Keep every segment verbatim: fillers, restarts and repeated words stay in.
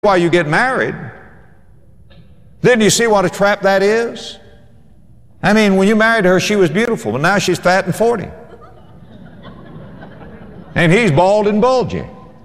why you get married. Then you see what a trap that is? I mean, when you married her, she was beautiful, but now she's fat and forty. And he's bald and bulgy.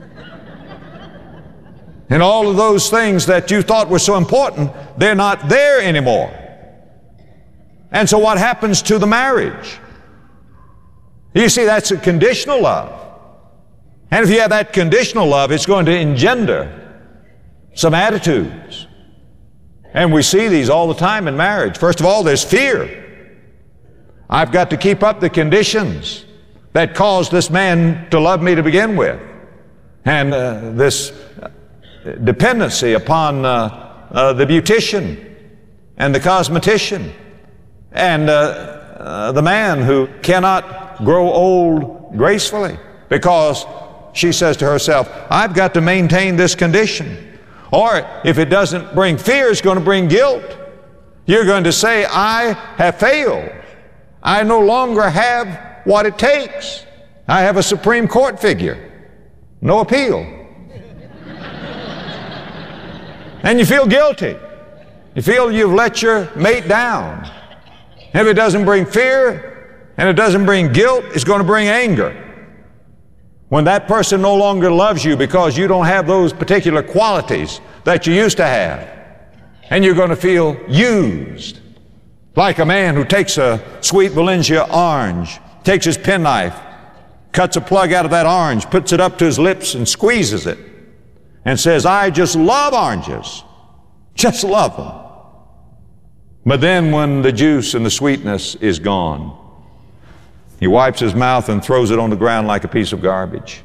And all of those things that you thought were so important, they're not there anymore. And so what happens to the marriage? You see, that's a conditional love. And if you have that conditional love, it's going to engender some attitudes. And we see these all the time in marriage. First of all, there's fear. I've got to keep up the conditions that caused this man to love me to begin with. And uh, this dependency upon uh, uh, the beautician and the cosmetician and uh, uh, the man who cannot grow old gracefully because she says to herself, I've got to maintain this condition. Or if it doesn't bring fear, it's going to bring guilt. You're going to say, I have failed. I no longer have what it takes. I have a Supreme Court figure. No appeal. And you feel guilty. You feel you've let your mate down. And if it doesn't bring fear and it doesn't bring guilt, it's going to bring anger. When that person no longer loves you because you don't have those particular qualities that you used to have, and you're going to feel used. Like a man who takes a sweet Valencia orange, takes his penknife, cuts a plug out of that orange, puts it up to his lips and squeezes it, and says, I just love oranges. Just love them. But then when the juice and the sweetness is gone, he wipes his mouth and throws it on the ground like a piece of garbage.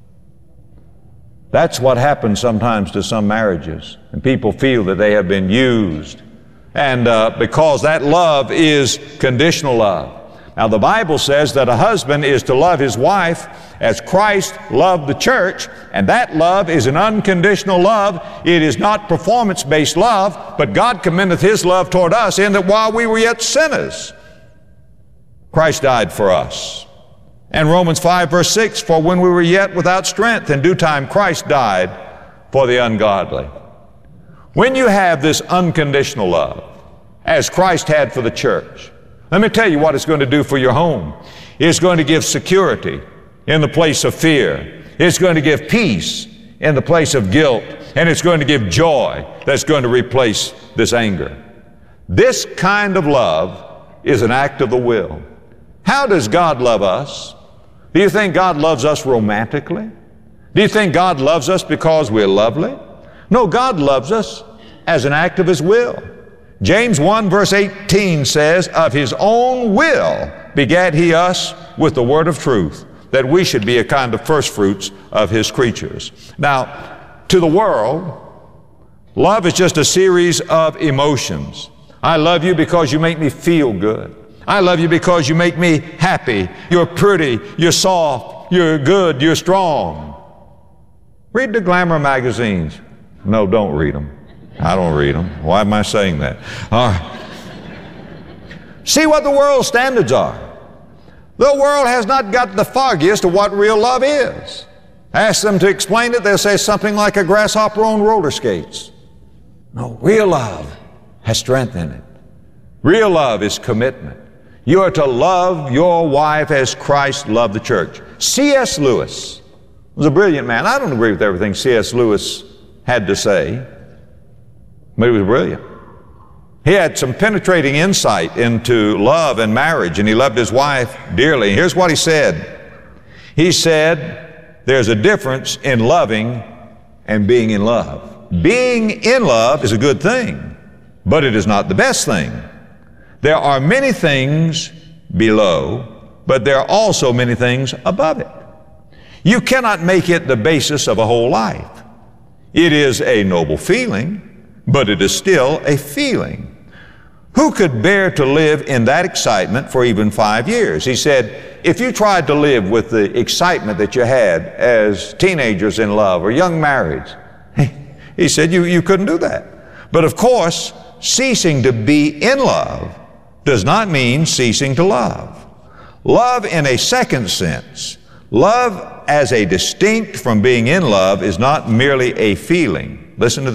That's what happens sometimes to some marriages. And people feel that they have been used. And uh, because that love is conditional love. Now the Bible says that a husband is to love his wife as Christ loved the church. And that love is an unconditional love. It is not performance-based love. But God commendeth his love toward us in that while we were yet sinners, Christ died for us. And Romans five verse six, for when we were yet without strength, in due time Christ died for the ungodly. When you have this unconditional love, as Christ had for the church, let me tell you what it's going to do for your home. It's going to give security in the place of fear. It's going to give peace in the place of guilt. And it's going to give joy that's going to replace this anger. This kind of love is an act of the will. How does God love us? Do you think God loves us romantically? Do you think God loves us because we're lovely? No, God loves us as an act of his will. James one verse eighteen says, of his own will begat he us with the word of truth, that we should be a kind of first fruits of his creatures. Now, to the world, love is just a series of emotions. I love you because you make me feel good. I love you because you make me happy. You're pretty, you're soft, you're good, you're strong. Read the glamour magazines. No, don't read them. I don't read them. Why am I saying that? All right. See what the world's standards are. The world has not got the foggiest of what real love is. Ask them to explain it, they'll say something like a grasshopper on roller skates. No, real love has strength in it. Real love is commitment. You are to love your wife as Christ loved the church. C S Lewis was a brilliant man. I don't agree with everything C S Lewis had to say, but he was brilliant. He had some penetrating insight into love and marriage, and he loved his wife dearly. Here's what he said. He said, there's a difference in loving and being in love. Being in love is a good thing, but it is not the best thing. There are many things below, but there are also many things above it. You cannot make it the basis of a whole life. It is a noble feeling, but it is still a feeling. Who could bear to live in that excitement for even five years? He said, if you tried to live with the excitement that you had as teenagers in love or young marrieds, he said you, you couldn't do that. But of course, ceasing to be in love does not mean ceasing to love. Love in a second sense, love as a distinct from being in love, is not merely a feeling. Listen to